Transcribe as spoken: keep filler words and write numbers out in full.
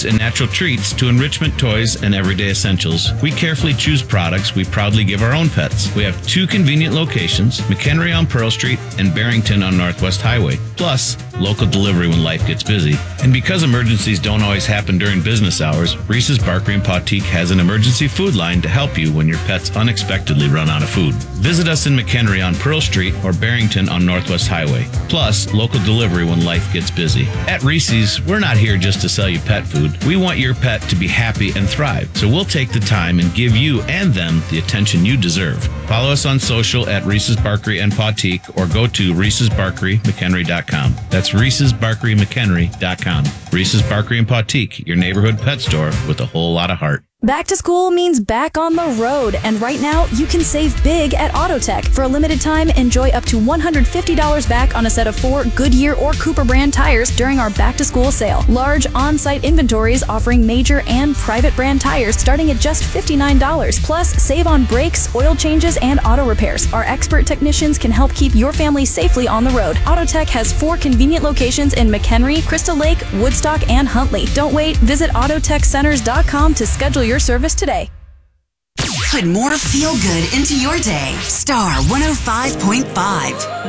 foods and natural treats to enrichment toys and everyday essentials, we carefully choose products we proudly give our own pets. We have two convenient locations, McHenry on Pearl Street and Barrington on Northwest Highway, plus local delivery when life gets busy. And because emergencies don't always happen during business hours, Reese's Barkery and Potique has an emergency food line to help you when your pets unexpectedly run out of food. Visit us in McHenry on Pearl Street or Barrington on Northwest Highway, plus local delivery when life gets busy. At Reese's, we're not here just to sell you pet food. We want your pet to be happy and thrive, so we'll take the time and give you and them the attention you deserve. Follow us on social at Reese's Barkery and Potique or go to Reese's Barkery McHenry dot com. That's Reese's Barkery McHenry dot com. Reese's Barkery and Potique, your neighborhood pet store with a whole lot of heart. Back to school means back on the road, and right now you can save big at Autotech. For a limited time, enjoy up to one hundred fifty dollars back on a set of four Goodyear or Cooper brand tires during our back to school sale. Large on-site inventories offering major and private brand tires starting at just fifty-nine dollars. Plus, save on brakes, oil changes, and auto repairs. Our expert technicians can help keep your family safely on the road. Autotech has four convenient locations in McHenry, Crystal Lake, Woodstock, and Huntley. Don't wait. Visit autotech centers dot com to schedule your service today. Put more feel good into your day. Star one oh five point five.